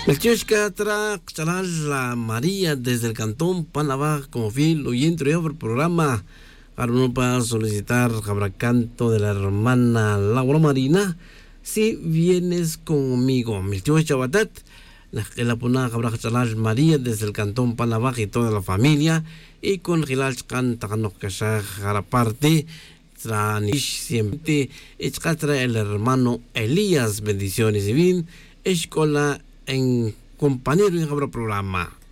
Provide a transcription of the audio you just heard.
Melchioshka tra la María desde el Cantón Panabá como fiel oyente del programa. Ahora uno para solicitar canto de la hermana Laura Marina. Si vienes conmigo, Melchioshka Batat, la puna María desde el Cantón Panabá y toda la familia. Y con Gilal canta a la parte. Siempre escatra el hermano Elías, bendiciones y bien, escola en compañero en el programa.